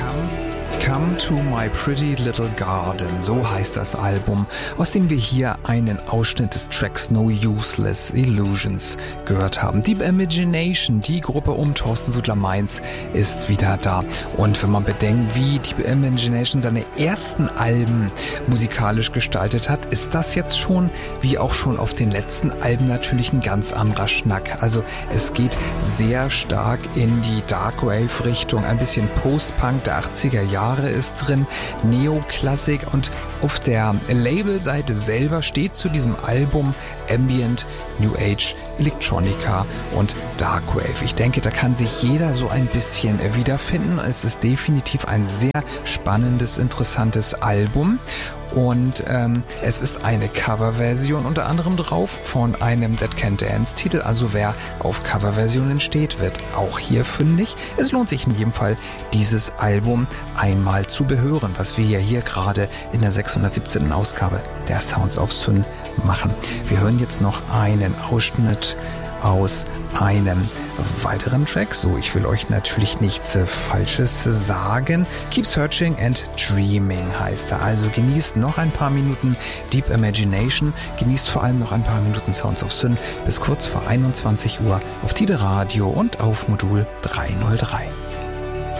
Come to My Pretty Little Garden, so heißt das Album, aus dem wir hier einen Ausschnitt des Tracks No Useless Illusions gehört haben. Deep Imagination, die Gruppe um Thorsten Suttler-Mainz, ist wieder da. Und wenn man bedenkt, wie Deep Imagination seine ersten Alben musikalisch gestaltet hat, ist das jetzt schon, wie auch schon auf den letzten Alben, natürlich ein ganz anderer Schnack. Also es geht sehr stark in die Darkwave-Richtung, ein bisschen Post-Punk der 80er Jahre ist drin, Neoklassik, und auf der Labelseite selber steht zu diesem Album Ambient, New Age, Electronica und Darkwave. Ich denke, da kann sich jeder so ein bisschen wiederfinden. Es ist definitiv ein sehr spannendes, interessantes Album. Und es ist eine Coverversion unter anderem drauf von einem Dead Can Dance Titel. Also wer auf Coverversionen steht, wird auch hier fündig. Es lohnt sich in jedem Fall, dieses Album einmal zu behören, was wir ja hier gerade in der 617. Ausgabe der Sounds of Syn machen. Wir hören jetzt noch einen Ausschnitt aus einem weiteren Track. So, ich will euch natürlich nichts Falsches sagen. Keep Searching and Dreaming heißt er. Also genießt noch ein paar Minuten Deep Imagination, genießt vor allem noch ein paar Minuten Sounds of Syn bis kurz vor 21 Uhr auf Tide Radio und auf Modul 303.